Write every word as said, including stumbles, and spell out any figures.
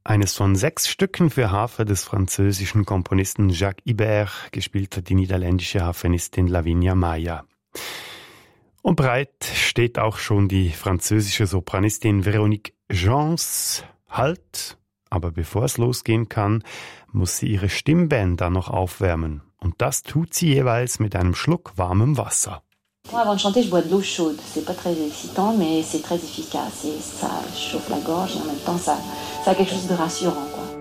Eines von sechs Stücken für Harfe des französischen Komponisten Jacques Ibert, gespielt hat die niederländische Harfenistin Lavinia Maya. Und bereit steht auch schon die französische Sopranistin Véronique Gens. Halt! Aber bevor es losgehen kann, muss sie ihre Stimmbänder noch aufwärmen. Und das tut sie jeweils mit einem Schluck warmem Wasser. Avant de chanter, je bois de l'eau chaude. C'est pas très excitant, mais c'est très efficace. Et ça chauffe la gorge et en même temps, ça, ça a quelque chose de rassurant, quoi.